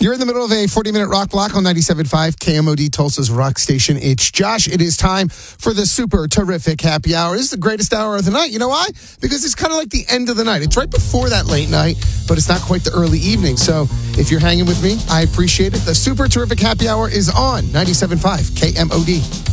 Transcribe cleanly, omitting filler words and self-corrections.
You're in the middle of a 40-minute rock block on 97.5 KMOD Tulsa's rock station. It's Josh. It is time for the super terrific happy hour. This is the greatest hour of the night. You know why? Because it's kind of like the end of the night. It's right before that late night, but it's not quite the early evening. So if you're hanging with me, I appreciate it. The super terrific happy hour is on 97.5 KMOD.